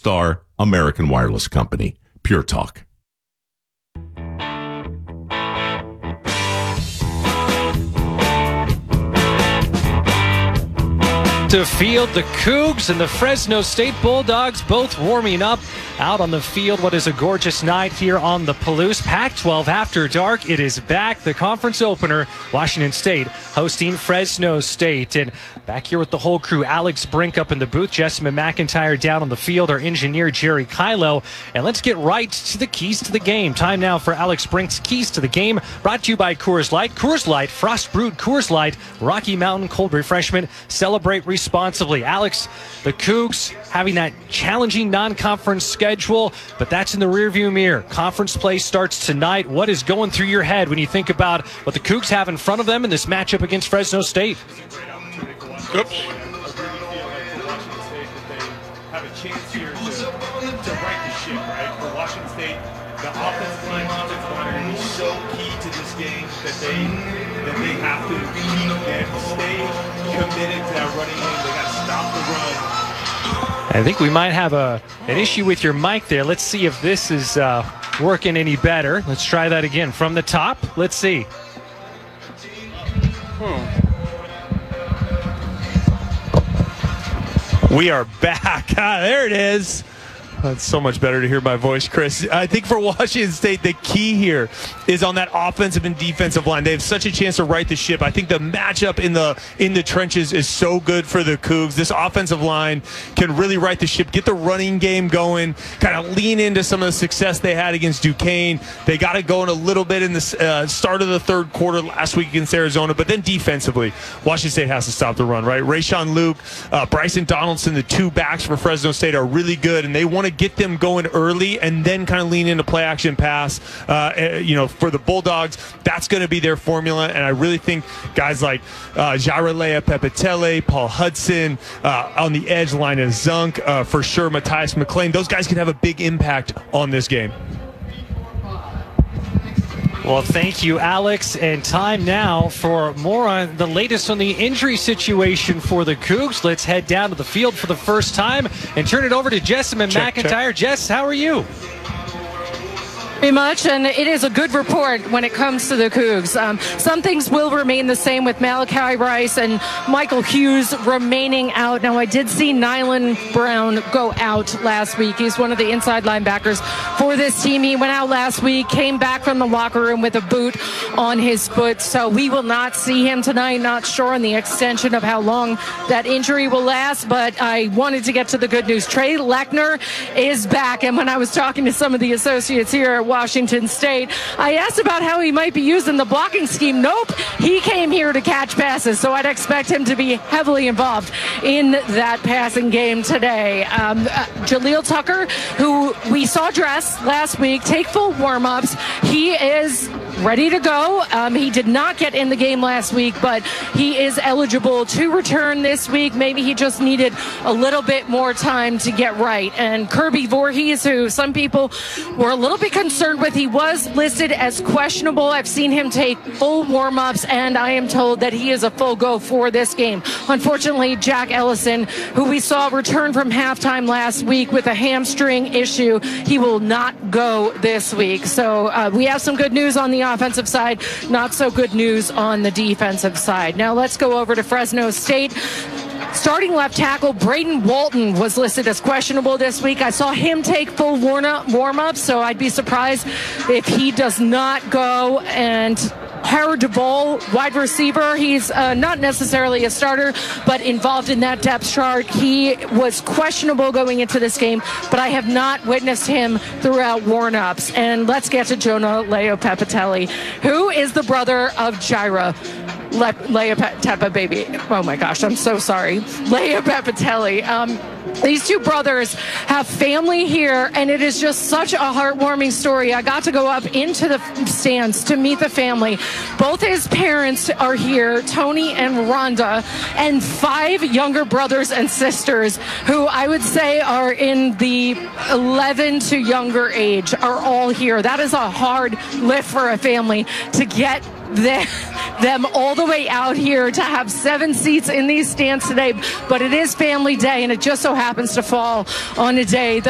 Star American Wireless Company. Pure Talk. To field, the Cougs and the Fresno State Bulldogs both warming up out on the field. What is a gorgeous night here on the Palouse. Pac-12 After Dark. It is back. The conference opener, Washington State hosting Fresno State. And back here with the whole crew, Alex Brink up in the booth, Jessamine McIntyre down on the field, our engineer Jerry Kylo. And let's get right to the keys to the game. Time now for Alex Brink's Keys to the Game, brought to you by Coors Light. Coors Light, frost brewed Coors Light, Rocky Mountain cold refreshment. Celebrate responsibly. Alex, the Cougs having that challenging non-conference schedule, but that's in the rearview mirror. Conference play starts tonight. What is going through your head when you think about what the Cougs have in front of them in this matchup against Fresno State? Oops. Have a chance here to right the ship, right? For Washington State, the offensive line, defensive line are going to be so key to this game that they have to stay committed to that running game. They got to stop the run. I think we might have an issue with your mic there. Let's see if this is working any better. Let's try that again from the top. Let's see. We are back. There it is. It's so much better to hear my voice, Chris. I think for Washington State, the key here is on that offensive and defensive line. They have such a chance to right the ship. I think the matchup in the trenches is so good for the Cougs. This offensive line can really right the ship, get the running game going, kind of lean into some of the success they had against Duquesne. They got it going a little bit in the start of the third quarter last week against Arizona, but then defensively, Washington State has to stop the run, right? Rayshawn Luke, Bryson Donaldson, the two backs for Fresno State are really good, and they want to get them going early and then kind of lean into play action pass. For the Bulldogs, that's going to be their formula, and I really think guys like Jaira Leah-Pepitele, Paul Hudson, on the edge line of Zunk, for sure, Matthias McClain, those guys can have a big impact on this game. Well, thank you, Alex. And time now for more on the latest on the injury situation for the Cougs. Let's head down to the field for the first time and turn it over to Jessamine McIntyre. Jess, how are you? Very much, and it is a good report when it comes to the Cougs. Some things will remain the same with Malachi Rice and Michael Hughes remaining out. Now, I did see Nylan Brown go out last week. He's one of the inside linebackers for this team. He went out last week, came back from the locker room with a boot on his foot, so we will not see him tonight. Not sure on the extension of how long that injury will last, but I wanted to get to the good news. Trey Lechner is back, and when I was talking to some of the associates here at Washington State, I asked about how he might be used in the blocking scheme. Nope, he came here to catch passes, so I'd expect him to be heavily involved in that passing game today. Jaleel Tucker, who we saw dress last week, take full warm-ups. He is ready to go. He did not get in the game last week, but he is eligible to return this week. Maybe he just needed a little bit more time to get right. And Kirby Voorhees, who some people were a little bit concerned with, he was listed as questionable. I've seen him take full warm-ups, and I am told that he is a full go for this game. Unfortunately, Jack Ellison, who we saw return from halftime last week with a hamstring issue, he will not go this week. So we have some good news on the offensive side, not so good news on the defensive side. Now let's go over to Fresno State. Starting left tackle Braden Walton was listed as questionable this week. I saw him take full warm-up, so I'd be surprised if he does not go. And Harold DeBoll, wide receiver, he's not necessarily a starter, but involved in that depth chart. He was questionable going into this game, but I have not witnessed him throughout warm-ups. And let's get to Jonah Leah-Pepitele, who is the brother of Jaira Leah-Pepitele, baby. Oh my gosh, I'm so sorry. Leah-Pepitele. These two brothers have family here, and it is just such a heartwarming story. I got to go up into the stands to meet the family. Both his parents are here, Tony and Rhonda, and 5 younger brothers and sisters who I would say are in the 11 to younger age are all here. That is a hard lift for a family to get them all the way out here to have 7 seats in these stands today, but it is family day, and it just so happens to fall on a day